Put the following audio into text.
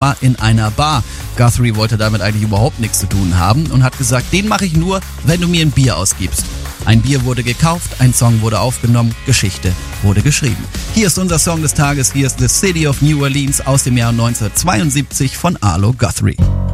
USA in einer Bar. Guthrie wollte damit eigentlich überhaupt nichts zu tun haben und hat gesagt, den mache ich nur, wenn du mir ein Bier ausgibst. Ein Bier wurde gekauft, ein Song wurde aufgenommen, Geschichte wurde geschrieben. Hier ist unser Song des Tages, hier ist The City of New Orleans aus dem Jahr 1972 von Arlo Guthrie.